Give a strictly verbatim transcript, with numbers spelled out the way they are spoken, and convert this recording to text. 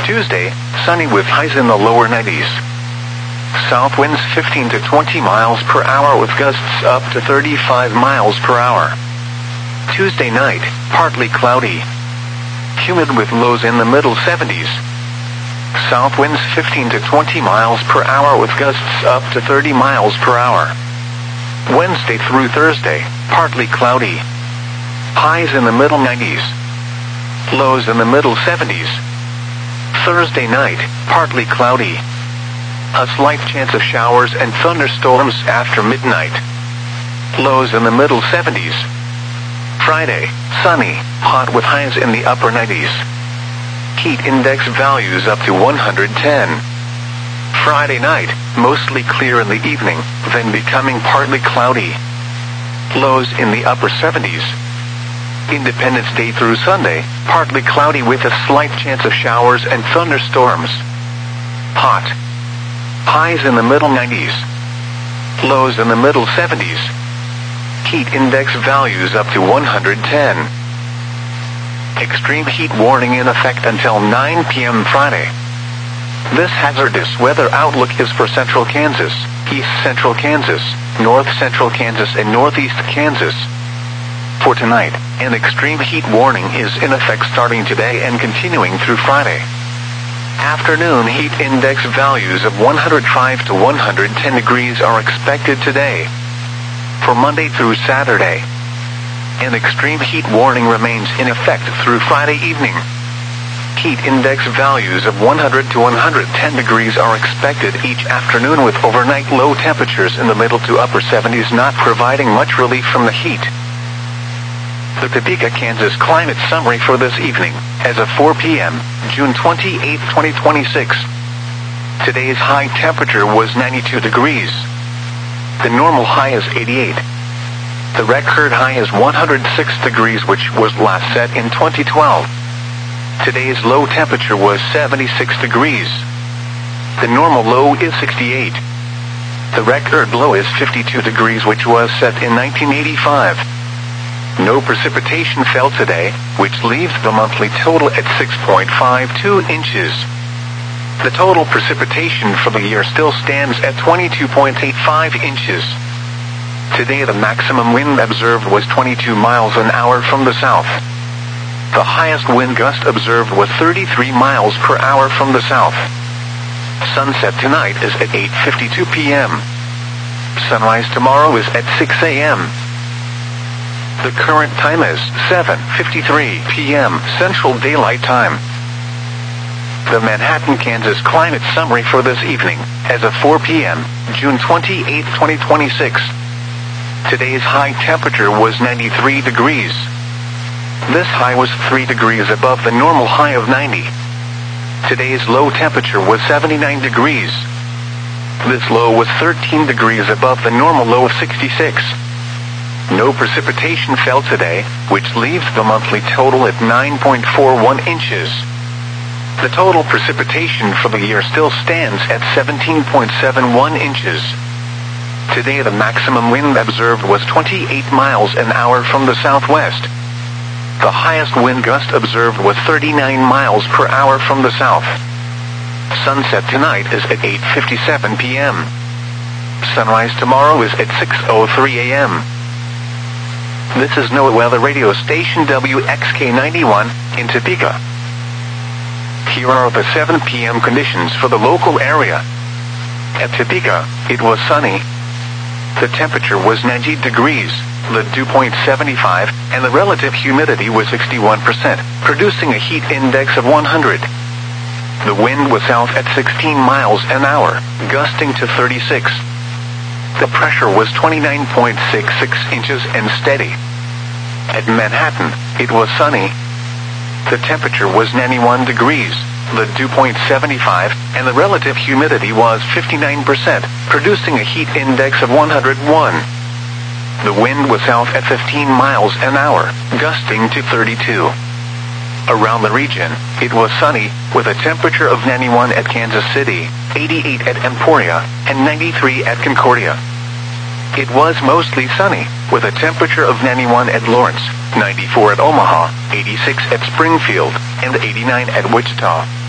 Tuesday, sunny with highs in the lower nineties. South winds fifteen to twenty miles per hour with gusts up to thirty-five miles per hour. Tuesday night, partly cloudy. Humid with lows in the middle seventies. South winds fifteen to twenty miles per hour with gusts up to thirty miles per hour. Wednesday through Thursday, partly cloudy. Highs in the middle nineties. Lows in the middle seventies. Thursday night, partly cloudy. A slight chance of showers and thunderstorms after midnight. Lows in the middle seventies. Friday, sunny, hot with highs in the upper nineties. Heat index values up to one hundred ten. Friday night, mostly clear in the evening, then becoming partly cloudy. Lows in the upper seventies. Independence Day through Sunday, partly cloudy with a slight chance of showers and thunderstorms. Hot. Highs in the middle nineties. Lows in the middle seventies. Heat index values up to one hundred ten. Extreme heat warning in effect until nine p.m. Friday. This hazardous weather outlook is for central Kansas, east central Kansas, north central Kansas and northeast Kansas. For tonight, an extreme heat warning is in effect starting today and continuing through Friday. Afternoon heat index values of one hundred five to one hundred ten degrees are expected today. For Monday through Saturday, an extreme heat warning remains in effect through Friday evening. Heat index values of one hundred to one hundred ten degrees are expected each afternoon with overnight low temperatures in the middle to upper seventies not providing much relief from the heat. The Topeka, Kansas climate summary for this evening, as of four p.m., June twenty-eighth, twenty twenty-six. Today's high temperature was ninety-two degrees. The normal high is eighty-eight. The record high is one hundred six degrees, which was last set in twenty twelve. Today's low temperature was seventy-six degrees. The normal low is sixty-eight. The record low is fifty-two degrees, which was set in nineteen eighty-five. No precipitation fell today, which leaves the monthly total at six point five two inches. The total precipitation for the year still stands at twenty-two point eight five inches. Today the maximum wind observed was twenty-two miles an hour from the south. The highest wind gust observed was thirty-three miles per hour from the south. Sunset tonight is at eight fifty-two p.m. Sunrise tomorrow is at six a.m. The current time is seven fifty-three p.m. Central Daylight Time. The Manhattan, Kansas climate summary for this evening, as of four p.m., June twenty-eighth, twenty twenty-six. Today's high temperature was ninety-three degrees. This high was three degrees above the normal high of ninety. Today's low temperature was seventy-nine degrees. This low was thirteen degrees above the normal low of sixty-six. No precipitation fell today, which leaves the monthly total at nine point four one inches. The total precipitation for the year still stands at seventeen point seven one inches. Today the maximum wind observed was twenty-eight miles an hour from the southwest. The highest wind gust observed was thirty-nine miles per hour from the south. Sunset tonight is at eight fifty-seven p.m. Sunrise tomorrow is at six oh three a.m. This is NOAA Weather Radio Station W X K ninety-one in Topeka. Here are the seven p.m. conditions for the local area. At Topeka, it was sunny. The temperature was ninety degrees, the dew point seventy-five, and the relative humidity was sixty-one percent, producing a heat index of one hundred. The wind was south at sixteen miles an hour, gusting to thirty-six. The pressure was twenty-nine point six six inches and steady. At Manhattan, it was sunny. The temperature was ninety-one degrees, the dew point seventy-five, and the relative humidity was fifty-nine percent, producing a heat index of one hundred one. The wind was south at fifteen miles an hour, gusting to thirty-two. Around the region, it was sunny, with a temperature of ninety-one at Kansas City, eighty-eight at Emporia, and ninety-three at Concordia. It was mostly sunny, with a temperature of ninety-one at Lawrence, ninety-four at Omaha, eighty-six at Springfield, and eighty-nine at Wichita.